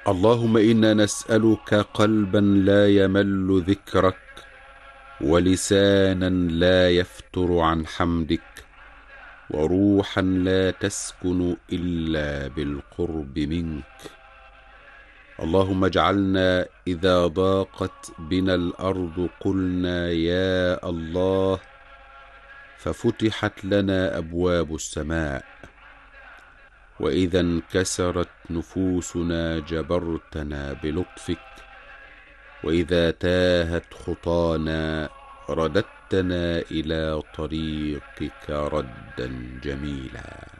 اللهم إنا نسألك قلبا لا يمل ذكرك، ولسانا لا يفتر عن حمدك، وروحا لا تسكن إلا بالقرب منك. اللهم اجعلنا إذا ضاقت بنا الأرض قلنا يا الله، ففتحت لنا أبواب السماء، وإذا انكسرت نفوسنا جبرتنا بلطفك، وإذا تاهت خطانا رددتنا إلى طريقك ردا جميلا.